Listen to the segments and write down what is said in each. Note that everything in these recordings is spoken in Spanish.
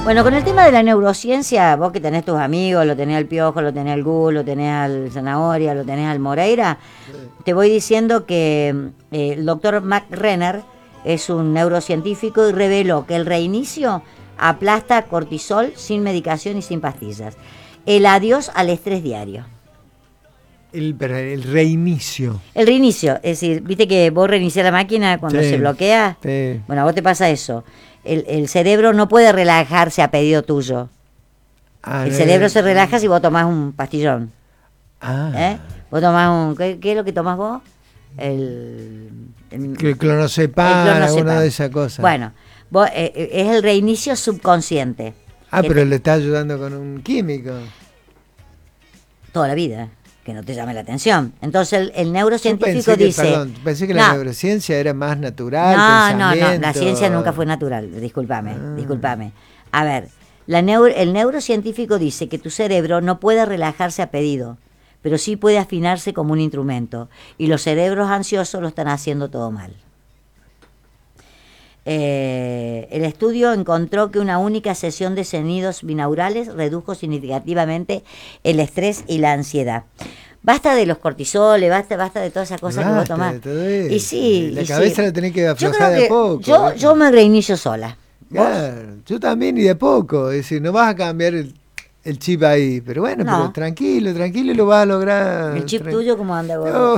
Bueno, con el tema de la neurociencia, vos que tenés tus amigos, lo tenés al Piojo, lo tenés al Gus, lo tenés al Zanahoria, lo tenés al Moreira, te voy diciendo que el doctor Mac Renner es un neurocientífico y reveló que el reinicio aplasta cortisol sin medicación y sin pastillas. El adiós al estrés diario. El reinicio. El reinicio, es decir, viste que vos reiniciás la máquina cuando se bloquea. Sí. Bueno, a vos te pasa eso. El cerebro no puede relajarse a pedido tuyo. El cerebro se relaja si vos tomás un pastillón. Vos tomás un... ¿Qué es lo que tomás vos? El clonazepam, alguna de esas cosas. Bueno, vos, es el reinicio subconsciente. Pero le está ayudando con un químico. Toda la vida, que no te llame la atención. Entonces el neurocientífico dice... Pensé que la neurociencia era más natural. No, la ciencia nunca fue natural, discúlpame. A ver, el neurocientífico dice que tu cerebro no puede relajarse a pedido, pero sí puede afinarse como un instrumento, y los cerebros ansiosos lo están haciendo todo mal. El estudio encontró que una única sesión de sonidos binaurales redujo significativamente el estrés y la ansiedad. Basta de los cortisoles, basta de todas esas cosas que vos tomás. Y sí, la cabeza la tenés que aflojar de a poco. Yo me reinicio sola. Claro, yo también, y de a poco. Es decir, no vas a cambiar el chip ahí, pero bueno, pero tranquilo lo vas a lograr. ¿El chip tuyo cómo anda, vos?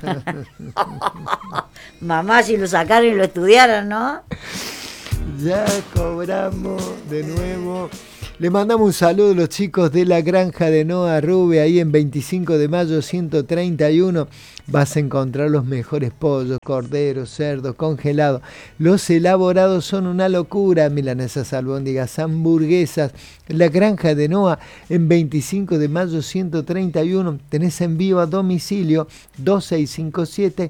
Mamá, si lo sacaran y lo estudiaran, ¿no? Ya cobramos de nuevo. Le mandamos un saludo a los chicos de la granja de Noa Rube, ahí en 25 de mayo 131. Vas a encontrar los mejores pollos, corderos, cerdos, congelados. Los elaborados son una locura. Milanesas, albóndigas, hamburguesas. La granja de Noa en 25 de mayo 131. Tenés envío a domicilio 2657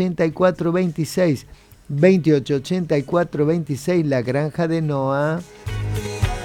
2884 26. 2884 26, la granja de Noa.